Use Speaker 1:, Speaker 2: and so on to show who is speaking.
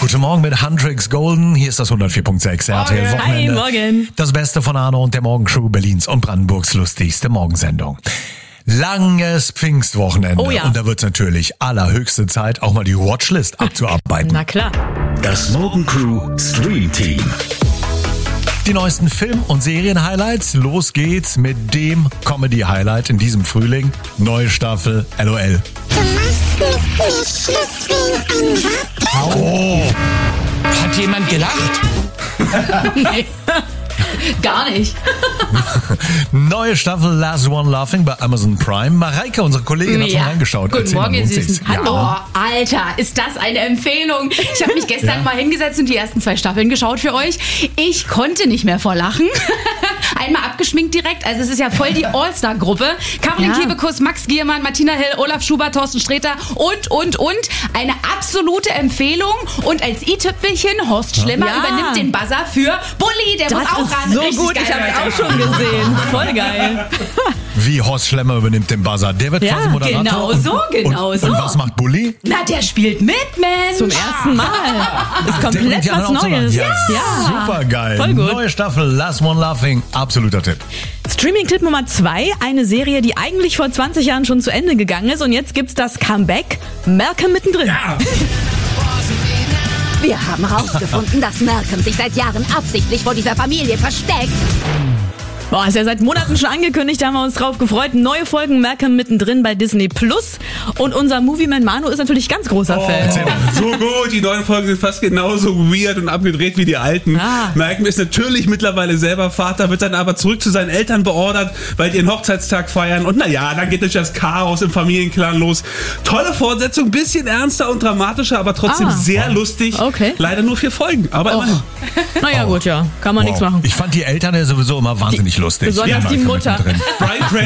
Speaker 1: Guten Morgen mit Hendrix Golden. Hier ist das 104.6 RTL Wochenende.
Speaker 2: Hi, morgen.
Speaker 1: Das Beste von Arno und der Morgencrew, Berlins und Brandenburgs lustigste Morgensendung. Langes Pfingstwochenende.
Speaker 2: Oh ja.
Speaker 1: Und da wird's natürlich allerhöchste Zeit, auch mal die Watchlist abzuarbeiten.
Speaker 2: Na klar.
Speaker 3: Das Morgencrew Stream Team.
Speaker 1: Die neuesten Film- und Serien-Highlights. Los geht's mit dem Comedy-Highlight in diesem Frühling. Neue Staffel LOL.
Speaker 4: Oh, hat jemand gelacht?
Speaker 2: Nee. Gar nicht.
Speaker 1: Neue Staffel Last One Laughing bei Amazon Prime. Mareike, unsere Kollegin, hat schon reingeschaut.
Speaker 2: Guten
Speaker 1: Erzähl mal,
Speaker 2: Morgen, ihr
Speaker 1: lohnt sich's?
Speaker 2: Süßen. Hallo.
Speaker 1: Ja.
Speaker 2: Oh, Alter, ist das eine Empfehlung. Ich habe mich gestern mal hingesetzt und die ersten 2 Staffeln geschaut für euch. Ich konnte nicht mehr vor Lachen. Einmal abgeschminkt direkt. Also es ist ja voll die All-Star-Gruppe. Caroline Kebekus, Max Giermann, Martina Hill, Olaf Schubert, Thorsten Sträter und. Eine absolute Empfehlung. Und als i-Tüpfelchen, Horst Schlemmer übernimmt den Buzzer für Bulli. Der muss auch ran.
Speaker 5: So
Speaker 2: Richtig
Speaker 5: gut,
Speaker 2: geil,
Speaker 5: ich hab's
Speaker 2: Leute.
Speaker 5: auch schon gesehen. Voll geil.
Speaker 1: Wie Horst Schlemmer übernimmt den Buzzer. Der wird quasi Moderator.
Speaker 2: genau so.
Speaker 1: Und was macht Bulli?
Speaker 2: Na, der spielt mit, Mensch.
Speaker 5: Zum ersten Mal. Ist
Speaker 1: Der bringt
Speaker 5: komplett
Speaker 1: die
Speaker 5: was
Speaker 1: anderen auch so
Speaker 5: Neues.
Speaker 1: ran. Ja, super geil.
Speaker 5: Voll gut.
Speaker 1: Neue Staffel Last One Laughing. Absoluter Tipp.
Speaker 5: Streaming-Tipp Nummer 2. Eine Serie, die eigentlich vor 20 Jahren schon zu Ende gegangen ist. Und jetzt gibt's das Comeback. Malcolm mittendrin.
Speaker 6: Wir haben herausgefunden, dass Malcolm sich seit Jahren absichtlich vor dieser Familie versteckt.
Speaker 5: Boah, ist ja seit Monaten schon angekündigt, da haben wir uns drauf gefreut. Neue Folgen Malcolm mittendrin bei Disney Plus. Und unser Movieman Manu ist natürlich ganz großer Fan.
Speaker 7: So gut, die neuen Folgen sind fast genauso weird und abgedreht wie die alten. Malcolm ist natürlich mittlerweile selber Vater, wird dann aber zurück zu seinen Eltern beordert, weil die ihren Hochzeitstag feiern. Und naja, dann geht natürlich das Chaos im Familienclan los. Tolle Fortsetzung, bisschen ernster und dramatischer, aber trotzdem sehr lustig.
Speaker 5: Okay.
Speaker 7: Leider nur 4 Folgen, aber immerhin.
Speaker 5: Naja gut, ja. Kann man nichts machen.
Speaker 1: Ich fand die Eltern ja sowieso immer wahnsinnig lustig.
Speaker 5: Besonders
Speaker 1: Ja,
Speaker 5: die
Speaker 1: Malcolm
Speaker 5: Mutter.
Speaker 1: mittendrin.
Speaker 7: Bryan